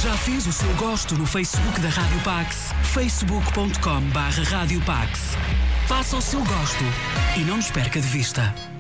Já fez o seu gosto no Facebook da Rádio Pax? facebook.com/Rádio Pax. Faça o seu gosto e não nos perca de vista.